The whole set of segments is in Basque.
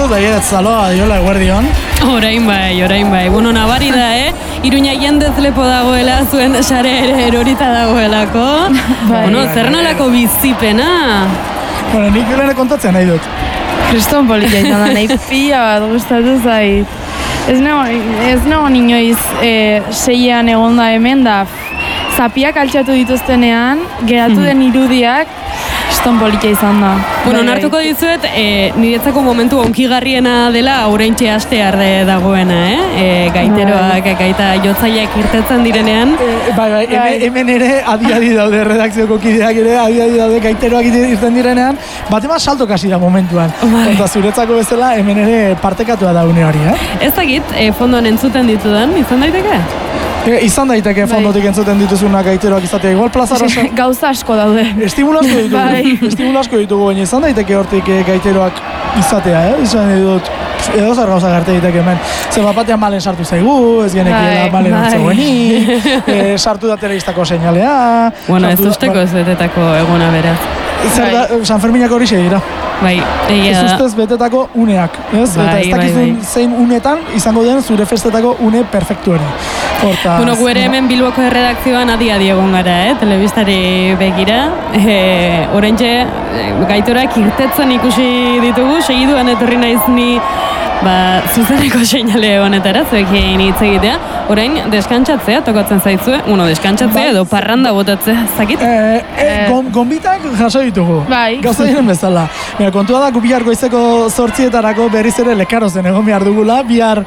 dut, baiet, zaloa, diola, eguerdion. Orain bai. Bueno, nabari da, Iruña jendez lepo dagoela, zuen sare ere erorita dagoelako. Bueno, zer nolako bizipena? Bueno, nik lehene kontatzen nahi dut. Kriston polita izan da, nahi pila bat gustatu zait. Ez nago inoiz seian egon da hemen da, zapiak altxatu dituztenean, geratu den irudiak, kriston polita izan da. Bueno, nartuko dizuet, niretzako momentu onkigarriena dela oraintxe hastear dagoena, gaiteroak, gaita jotzaileak irtetzen direnean. Bai, hemen ere adi daude redakzioko kideak ere, adi daude gaiteroak irten direnean, bat eman salto kasi da momentuan. Eta zuretzako bezala hemen ere partekatua da une hori, Ez dakit, fondoan entzuten ditudan, izan daiteke? Izan daiteke fondotik entzuten dituzunak gaiteroak izatea, igual plazara... Gauza asko daude. Estimulo asko ditugu, baina izan daiteke hortik gaiteroak izatea, Izan dut, edo zer gauza garte daiteke hemen. Zer batean malen sartu zaigu, ez genekiela malen hartzegoenik, sartu da telebistako seinalea... Bueno, ez usteko ez betetako eguna beraz. Zer da, San Ferminak hori dira. Bai, egia da. Ez ustez betetako uneak, ez? Eta ez dakizun zein unetan izango den zure festetako une perfektu hori. Bueno, gu ere hemen Bilboko erredakzioan adi egon gara, telebistari begira. Oraintxe, gaitorak irtetzen ikusi ditugu, segiduan etorri naiz ni zuzeneko seinale honetara, zuekin hitz egitea. Orain, deskantzatzea tokatzen zaizue, deskantzatzea edo parranda botatzea, zakit? Gonbitak jaso ditugu. Bai. Gauza diren bezala. Kontua da, gu bihar goizeko 8:00 berriz ere Lekarozen egon behar dugula, bihar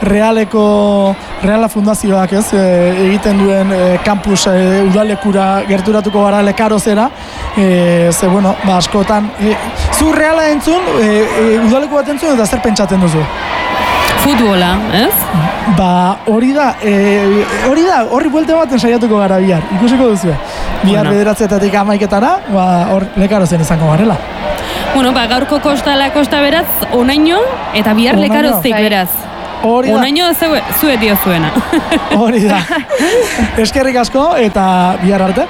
Reala Fundazioak egiten duen kampus udalekura gerturatuko gara Lekarozera, ze bueno, askotan, zu Reala entzun, udaleku bat entzun eta zer pentsatzen duzu? Futbola, ez? Hori da, horri buelte baten saiatuko gara bihar, ikusiko duzu. Bihar 9:00 11:00 hor Lekarozen izango garela. Bueno, gaurko kosta beraz, onaino, eta bihar Lekarozik beraz. Onaino zuet dio zuena. Hori da. Eskerrik asko eta bihar arte.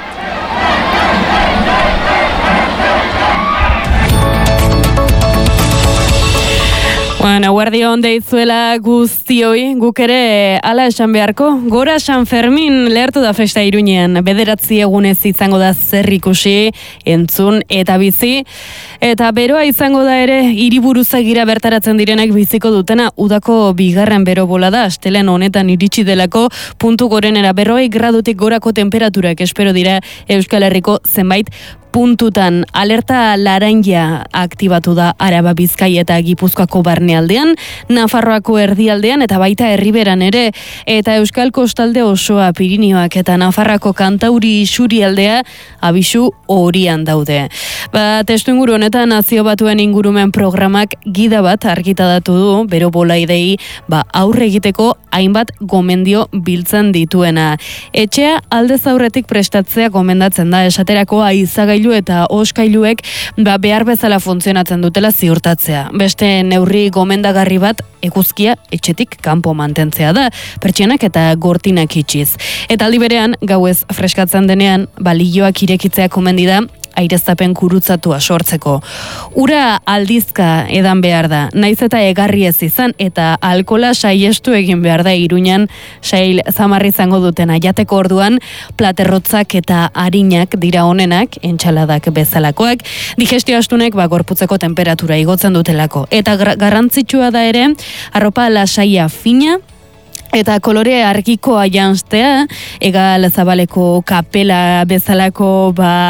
Bueno, eguerdion deizuela guztioi, guk ere ala esan beharko. Gora San Fermin lehertu da festa Iruñean. 9 egunez izango da zer ikusi, entzun eta bizi. Eta beroa izango da ere, hiriburuzagira bertaratzen direnak biziko dutena, udako bigarren bero bola da, astelen honetan iritsi delako, puntu gorenera 40 gradutik gorako temperaturak espero dira Euskal Herriko zenbait puntutan. Alerta laranja aktibatu da Araba, Bizkaia eta Gipuzkoako barnealdean, Nafarroako erdialdean eta baita Erriberan ere, eta Euskal Kostalde osoa, Pirinioak eta Nafarroako kantauri isurialdea abisu horian daude. Testuinguru honetan Nazio Batuen ingurumen programak gida bat argitadatu du, bero bolaidei aurre egiteko hainbat gomendio biltzen dituena. Etxea aldez aurretik prestatzea gomendatzen da, esaterako aizagailu eta oskailuek behar bezala funtzionatzen dutela ziurtatzea. Beste neurri gomendagarri bat eguzkia etxetik kanpo mantentzea da, pertsianak eta gortinak itxiz. Eta aldi berean, gauez freskatzen denean, balioak irekitzea komendi da, aireztapen kurutzatua sortzeko. Ura aldizka edan behar da, naiz eta egarri ez izan, eta alkola saiestu egin behar da Iruñan, sail zamarri izango dutena. Jateko orduan, platerrotzak eta harinak dira honenak, entxaladak bezalakoak, digestio astunek gorputzeko temperatura igotzen dutelako. Eta garrantzitsua da ere, arropa lasaia fina, eta kolore argikoa janztea, egal zabaleko kapela bezalako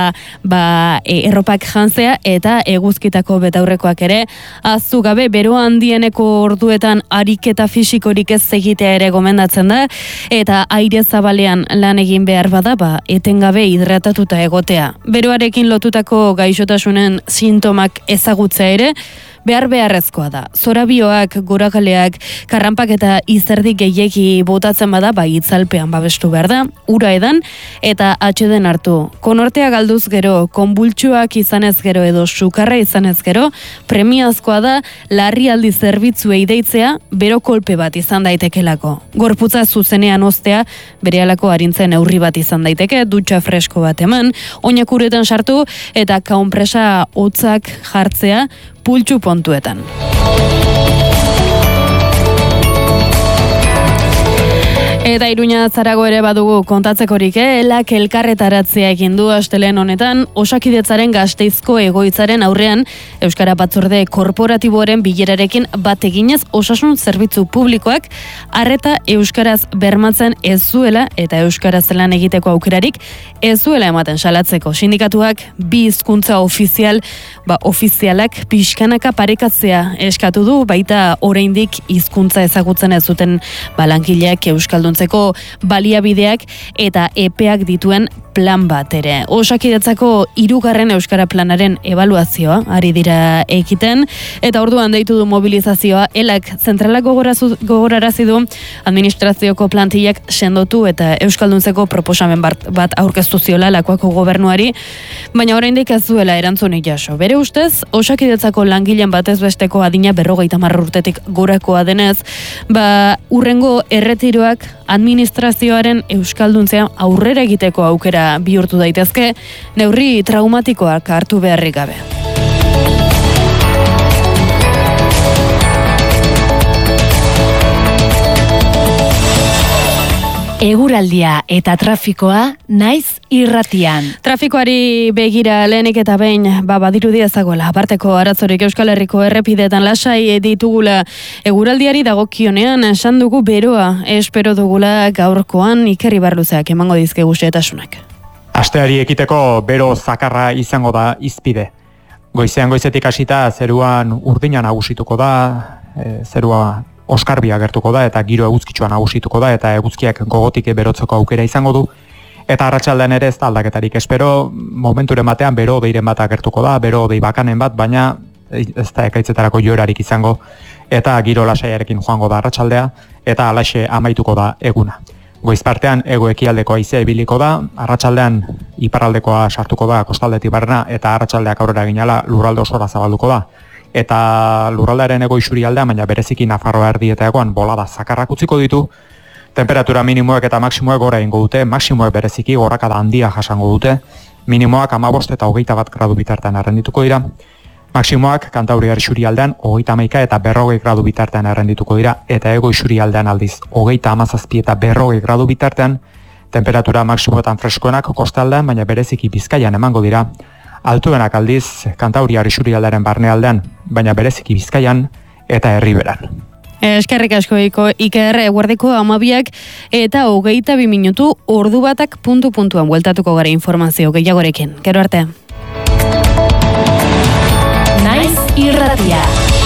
erropak jantzea, eta eguzkitako betaurrekoak ere, aztu gabe, bero handieneko orduetan ariketa fisikorik ez egitea ere gomendatzen da, eta aire zabalean lan egin behar bada, etengabe hidratatuta egotea. Beroarekin lotutako gaixotasunen sintomak ezagutzea ere, beharrezkoa da. Zorabioak, goragaleak, karranpak eta izerdi gehiegi botatzen bada, itzalpean babestu behar da, ura edan eta atxeden hartu. Konortea galduz gero, konbultsuak izanez gero edo sukarra izanez gero, premiazkoa da larrialdi zerbitzuei deitzea bero kolpe bat izan daitekelako. Gorputza zuzenean ostea, berehalako arintzen neurri bat izan daiteke, dutxa fresko bat eman, oinak uretan sartu eta kaunpresa hotzak jartzea pultsu puntuetan. Eta Iruña Zarago ere badugu kontatzekorik, elak elkarretaratzea egin du astelehen honetan, Osakidetzaren Gasteizko egoitzaren aurrean Euskara Batzorde Korporatiboaren bilerarekin bat eginez osasun zerbitzu publikoak arreta euskaraz bermatzen ez zuela eta euskaraz lan egiteko aukerarik ez zuela ematen salatzeko. Sindikatuak bi hizkuntza ofizialak pixkanaka parekatzea eskatu du, baita oraindik hizkuntza ezagutzen ez zuten langileak euskalduntzeko baliabideak eta epeak dituen plan bat ere. Osakidetzako 3. Euskara Planaren ebaluazioa ari dira egiten, eta orduan deitu du mobilizazioa. Elak zentralak gogorarazi du administrazioko plantillak sendotu eta euskalduntzeko proposamen bat aurkeztu ziola Lakuako gobernuari, baina oraindik ez duela erantzunik jaso. Bere ustez, Osakidetzako langileen batez besteko adina 50 urtetik gorakoa denez, urrengo erretiroak administrazioaren euskalduntzea aurrera egiteko aukera bihurtu daitezke, neurri traumatikoak hartu beharrik gabe. Eguraldia eta trafikoa naiz irratian. Trafikoari begira lehenik eta behin badirudi ezagoela. Aparteko arazorik Euskal Herriko errepideetan lasai ditugula. Eguraldiari dagokionean esan dugu beroa. Espero dugula gaurkoan Iker Ibarluzeak emango dizkigu xehetasunak. Asteari ekiteko bero zakarra izango da hizpide. Goizean goizetik hasita zeruan urdina nagusituko da, zerua oskarbia gertuko da eta giro eguzkitsua nagusituko da eta eguzkiak gogotik berotzeko aukera izango du. Eta arratsaldean ere ez da aldaketarik espero, momenturen batean bero deiren bat agertuko da, bero dei bakanen bat, baina ez da ekaitzetarako joerarik izango eta giro lasaiarekin joango da arratsaldea eta halaxe amaituko da eguna. Goizpartean hego-ekialdeko haizea ibiliko da, arratsaldean iparraldekoa sartuko da kostaldetik barrena eta arratsaldeak aurrera ginala lurralde osora zabalduko da. Eta lurraldearen ego isurialdea, baina bereziki Nafarroa erdi eta egoan bolada zakarrak utziko ditu, temperatura minimoek eta maksimoek gora egingo dute, maksimoek bereziki gorakada handia jasango dute, minimoak 15 eta 21 gradu bitartean errendituko dira, maksimoak Kantauriar isurialdean 31 eta 40 gradu bitartean errendituko dira, eta ego isurialdean aldiz 37 eta 40 gradu bitartean, temperatura maksimoetan freskoenak kostaldean, baina bereziki Bizkaian emango dira, altuenak aldiz Kantauriar isurialdearen barnealdean, baina bereziki Bizkaian eta Herriberan. Eskerrik asko Iker, eguerdiko 12 eta 22 minutu ordu batak puntu-puntuan bueltatuko gara informazio gehiagorekin. Gero arte. Naiz irratia.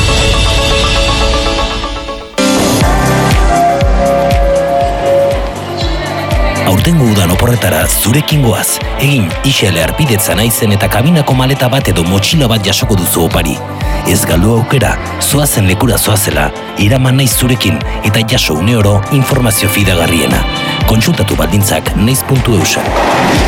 Aurtengo udan oporretara zurekin goaz, egin isele arpidetza naizen eta kabinako maleta bat edo motxila bat jasoko duzu opari. Ez galdu aukera, zoazen lekura zoazela, iraman naiz zurekin eta jaso une oro informazio fidagarriena. Kontsultatu baldintzak naiz.eusen.